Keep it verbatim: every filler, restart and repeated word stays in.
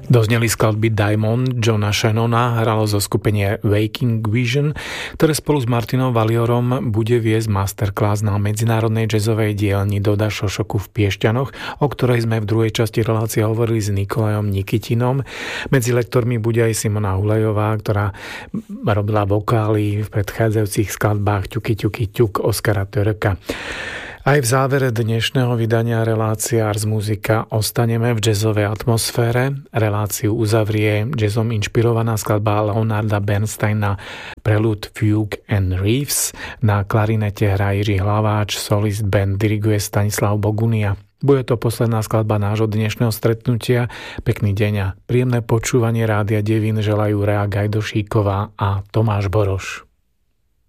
Dozneli skladby Diamond Johna Shannona, hralo zo skupenie Waking Vision, ktoré spolu s Martinom Valiorom bude viesť masterclass na medzinárodnej jazzovej dielni Doda Šošoku v Piešťanoch, o ktorej sme v druhej časti relácie hovorili s Nikolajom Nikitinom. Medzi lektormi bude aj Simona Hulejová, ktorá robila vokály v predchádzajúcich skladbách Ťuky, ťuky, ťuk Oskara Töröka. Aj v závere dnešného vydania relácie Ars Musica ostaneme v jazzovej atmosfére. Reláciu uzavrie jazzom inšpirovaná skladba Leonarda Bernsteina Prelude, Fugue and Reeves. Na klarinete hrá Jiří Hlaváč, solist band diriguje Stanislav Bogunia. Bude to posledná skladba nášho dnešného stretnutia. Pekný deň a príjemné počúvanie Rádia Devín želajú Rea Gajdošíková a Tomáš Boroš.